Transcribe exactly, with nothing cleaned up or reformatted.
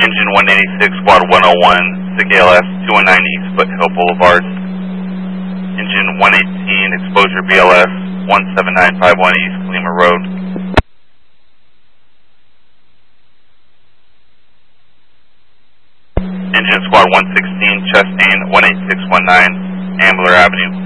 Engine one eighty-six, Squad one oh one, S I G A L S two one nine East Foothill Boulevard. Engine one eighteen, Exposure B L S one seven nine five one East Lima Road. Engine Squad one sixteen, Chastain one eight six one nine, Ambler Avenue.